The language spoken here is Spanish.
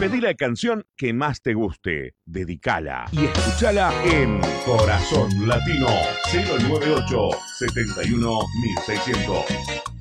pedí la canción que más te guste, dedicala y escuchala en Corazón Latino 098 71 1600.